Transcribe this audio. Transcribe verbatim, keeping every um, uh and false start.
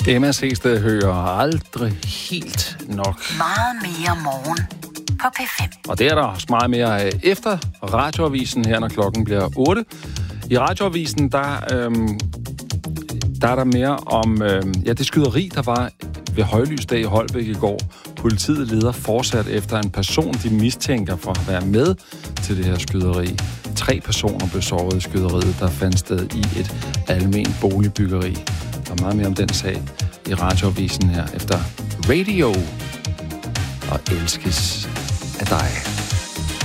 Emma Segsted hører aldrig helt nok. Meget mere morgen på P fem. Og det er der også meget mere af efter Radioavisen her, når klokken bliver otte. I Radioavisen, der, øhm, der er der mere om øhm, ja, det skyderi, der var ved højlysdag i Holbæk i går. Politiet leder fortsat efter en person, de mistænker for at være med til det her skyderi. Tre personer blev såret i skyderiet, der fandt sted i et almen boligbyggeri. Der er meget mere om den sag i Radioavisen her efter Radio og elskes af dig.